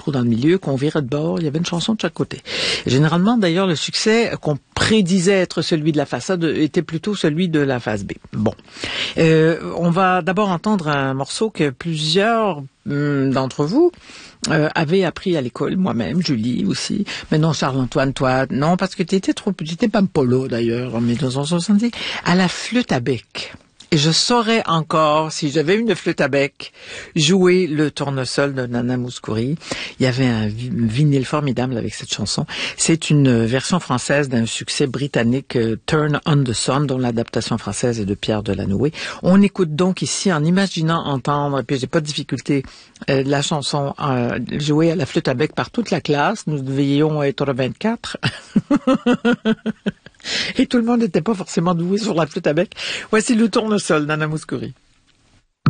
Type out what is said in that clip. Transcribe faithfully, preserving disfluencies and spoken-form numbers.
trou dans le milieu, qu'on virait de bord, il y avait une chanson de chaque côté. Et généralement, d'ailleurs, le succès qu'on prédisait être celui de la face A était plutôt celui de la face B. Bon. Euh, on va d'abord entendre un morceau que plusieurs hum, d'entre vous euh, avaient appris à l'école, moi-même, Julie aussi. Mais non, Charles-Antoine, toi, non, parce que tu étais trop petit, t'étais pas polo d'ailleurs, en dix-neuf cent soixante-dix, à la flûte à bec. Et je saurais encore, si j'avais une flûte à bec, jouer le tournesol de Nana Mouskouri. Il y avait un vinyle formidable avec cette chanson. C'est une version française d'un succès britannique, euh, Turn on the Sun, dont l'adaptation française est de Pierre Delanoë. On écoute donc ici, en imaginant entendre, et puis j'ai pas de difficulté, euh, la chanson euh, jouée à la flûte à bec par toute la classe. Nous devions être vingt-quatre. Et tout le monde n'était pas forcément doué sur la flûte à bec. Voici le tournesol, Nana Mouskouri.